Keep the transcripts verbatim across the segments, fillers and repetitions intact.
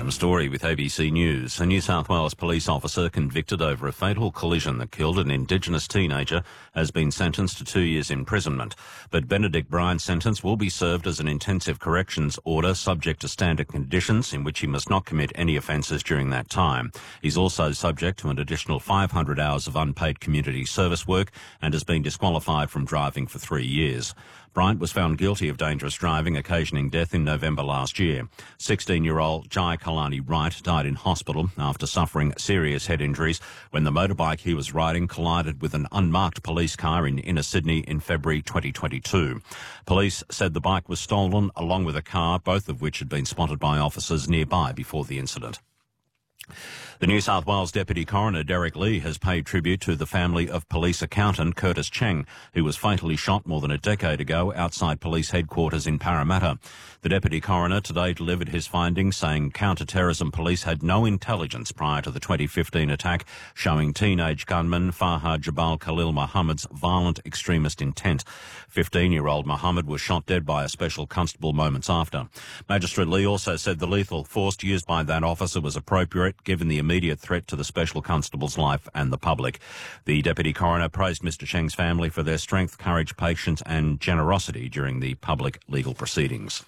Adam Story with A B C News. A New South Wales police officer convicted over a fatal collision that killed an Indigenous teenager has been sentenced to two years imprisonment. But Benedict Bryant's sentence will be served as an intensive corrections order subject to standard conditions in which he must not commit any offences during that time. He's also subject to an additional five hundred hours of unpaid community service work and has been disqualified from driving for three years. Bryant was found guilty of dangerous driving, occasioning death in November last year. sixteen-year-old Jai Kalani Wright died in hospital after suffering serious head injuries when the motorbike he was riding collided with an unmarked police car in inner Sydney in February twenty twenty-two. Police said the bike was stolen along with a car, both of which had been spotted by officers nearby before the incident. The New South Wales Deputy Coroner Derek Lee has paid tribute to the family of police accountant Curtis Cheng, who was fatally shot more than a decade ago outside police headquarters in Parramatta. The Deputy Coroner today delivered his findings, saying counter-terrorism police had no intelligence prior to the twenty fifteen attack showing teenage gunman Fahad Jabal Khalil Mohammed's violent extremist intent. fifteen-year-old Mohammed was shot dead by a special constable moments after. Magistrate Lee also said the lethal force used by that officer was appropriate given the immediate threat to the special constable's life and the public. The Deputy Coroner praised Mister Cheng's family for their strength, courage, patience and generosity during the public legal proceedings.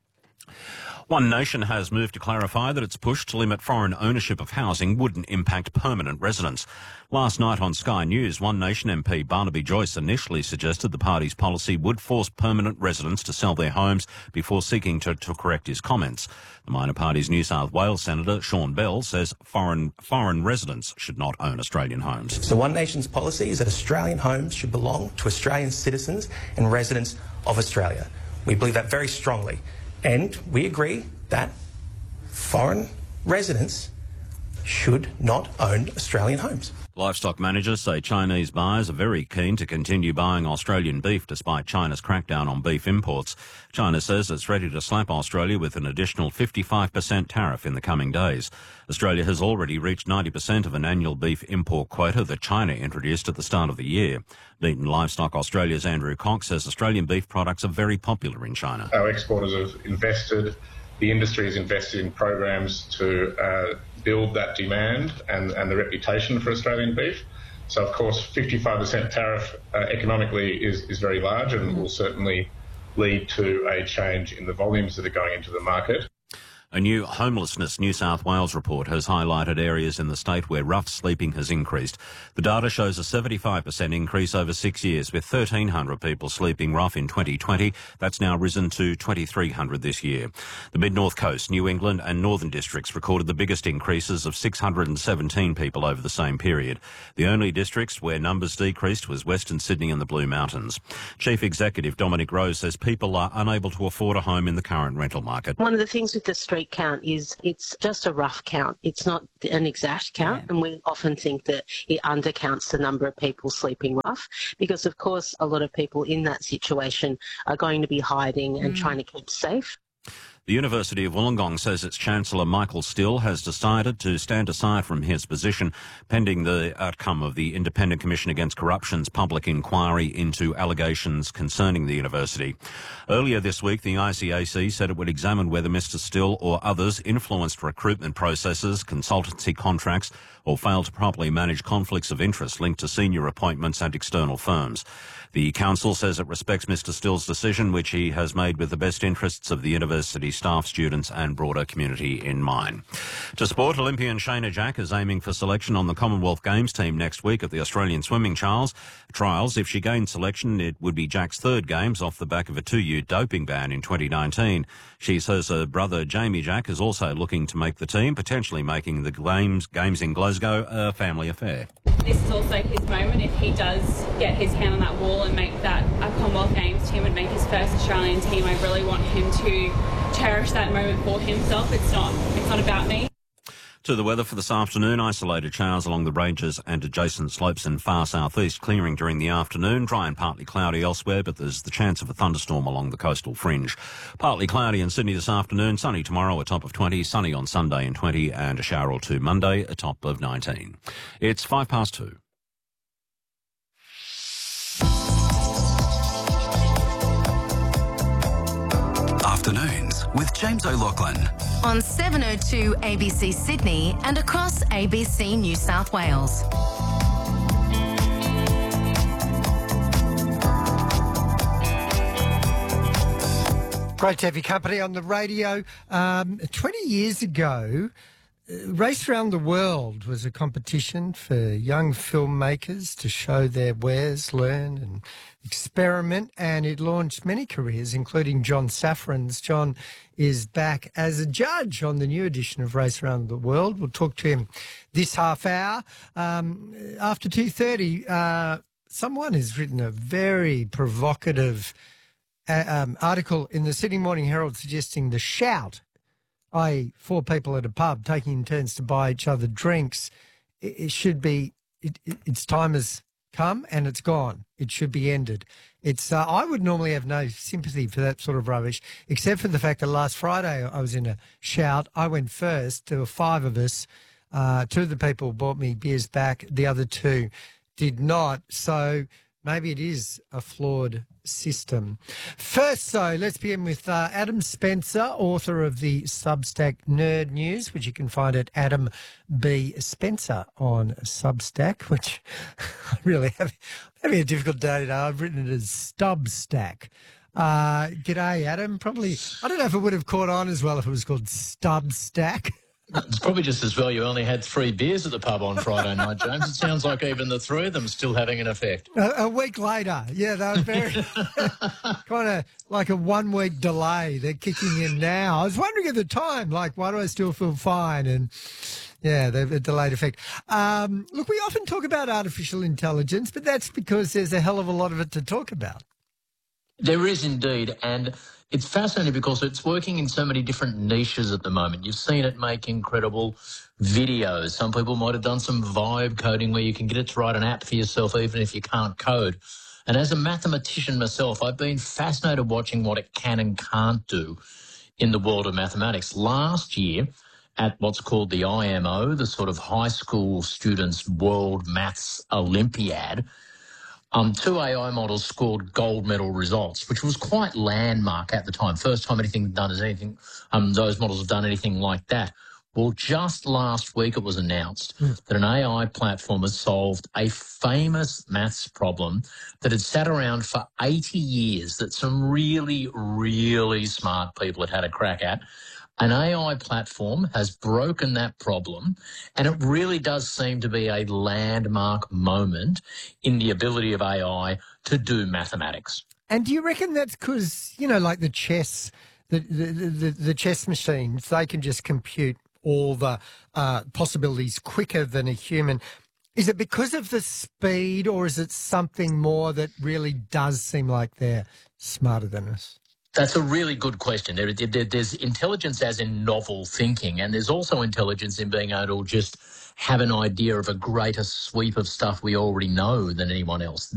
One Nation has moved to clarify that its push to limit foreign ownership of housing wouldn't impact permanent residents. Last night on Sky News, One Nation M P Barnaby Joyce initially suggested the party's policy would force permanent residents to sell their homes before seeking to, to correct his comments. The minor party's New South Wales Senator Sean Bell says foreign foreign residents should not own Australian homes. So One Nation's policy is that Australian homes should belong to Australian citizens and residents of Australia. We believe that very strongly. And we agree that foreign residents should not own Australian homes. Livestock managers say Chinese buyers are very keen to continue buying Australian beef despite China's crackdown on beef imports. China says it's ready to slap Australia with an additional fifty-five percent tariff in the coming days. Australia has already reached ninety percent of an annual beef import quota that China introduced at the start of the year. Meat and Livestock Australia's Andrew Cox says Australian beef products are very popular in China. Our exporters have invested, the industry has invested in programs to uh, build that demand and, and the reputation for Australian beef. So, of course, fifty-five percent tariff uh, economically is, is very large and will certainly lead to a change in the volumes that are going into the market. A new Homelessness New South Wales report has highlighted areas in the state where rough sleeping has increased. The data shows a seventy-five percent increase over six years, with thirteen hundred people sleeping rough in twenty twenty. That's now risen to twenty-three hundred this year. The Mid-North Coast, New England and Northern districts recorded the biggest increases of six hundred seventeen people over the same period. The only districts where numbers decreased was Western Sydney and the Blue Mountains. Chief Executive Dominic Rose says people are unable to afford a home in the current rental market. One of the things with the street count is it's just a rough count. It's not an exact count, yeah. And we often think that it undercounts the number of people sleeping rough because, of course, a lot of people in that situation are going to be hiding and mm. trying to keep safe. The University of Wollongong says its Chancellor Michael Still has decided to stand aside from his position pending the outcome of the Independent Commission Against Corruption's public inquiry into allegations concerning the university. Earlier this week, the I C A C said it would examine whether Mister Still or others influenced recruitment processes, consultancy contracts, or failed to properly manage conflicts of interest linked to senior appointments and external firms. The council says it respects Mister Still's decision, which he has made with the best interests of the university staff, students and broader community in mind. To sport, Olympian Shayna Jack is aiming for selection on the Commonwealth Games team next week at the Australian Swimming Trials. Trials. If she gains selection, it would be Jack's third Games off the back of a two-year doping ban in twenty nineteen. She says her brother Jamie Jack is also looking to make the team, potentially making the Games, games in Glasgow a family affair. This is also his moment. If he does get his hand on that wall and make that a Commonwealth Games team and make his first Australian team, I really want him to cherish that moment for himself. It's not, it's not about me. To the weather for this afternoon, isolated showers along the ranges and adjacent slopes in far southeast, clearing during the afternoon, dry and partly cloudy elsewhere, but there's the chance of a thunderstorm along the coastal fringe. Partly cloudy in Sydney this afternoon, sunny tomorrow, a top of twenty, sunny on Sunday in twenty, and a shower or two Monday, a top of nineteen. It's five past two. Afternoons with James O'Loughlin. on seven oh two A B C Sydney and across A B C New South Wales. Great to have your company on the radio. Um, twenty years ago, Race Around the World was a competition for young filmmakers to show their wares, learn and experiment, and it launched many careers, including John Safran's. John is back as a judge on the new edition of Race Around the World. We'll talk to him this half hour. Um, after two thirty, uh, someone has written a very provocative uh, um, article in the Sydney Morning Herald suggesting the shout, that is four people at a pub taking turns to buy each other drinks, it, it should be, it, it, its time has come and it's gone. It should be ended. It's. Uh, I would normally have no sympathy for that sort of rubbish, except for the fact that last Friday I was in a shout. I went first. There were five of us. Uh, two of the people bought me beers back. The other two did not. So maybe it is a flawed system. First, so let's begin with uh, Adam Spencer, author of the Substack Nerd News, which you can find at Adam B. Spencer on Substack, which I really have having a difficult day today. I've written it as Stubstack. Uh, g'day, Adam. Probably, I don't know if it would have caught on as well if it was called Stubstack. It's probably just as well you only had three beers at the pub on Friday night, James. It sounds like even the three of them are still having an effect. A, a week later, yeah, they were very kind of like a one-week delay. They're kicking in now. I was wondering at the time, like, why do I still feel fine? And yeah, they've a delayed effect. Um, look, we often talk about artificial intelligence, but that's because there's a hell of a lot of it to talk about. There is indeed, and it's fascinating because it's working in so many different niches at the moment. You've seen it make incredible videos. Some people might have done some vibe coding where you can get it to write an app for yourself even if you can't code. And as a mathematician myself, I've been fascinated watching what it can and can't do in the world of mathematics. Last year, at what's called the I M O, the sort of high school students' World Maths Olympiad, Um, two A I models scored gold medal results, which was quite landmark at the time. First time anything done as anything, um, those models have done anything like that. Well, just last week it was announced mm. that an A I platform has solved a famous maths problem that had sat around for eighty years that some really, really smart people had had a crack at. An A I platform has broken that problem, and it really does seem to be a landmark moment in the ability of A I to do mathematics. And do you reckon that's because, you know, like the chess, the, the, the, the chess machines, they can just compute all the uh, possibilities quicker than a human? Is it because of the speed, or is it something more that really does seem like they're smarter than us? That's a really good question. There, there, there's intelligence as in novel thinking, and there's also intelligence in being able to just have an idea of a greater sweep of stuff we already know than anyone else.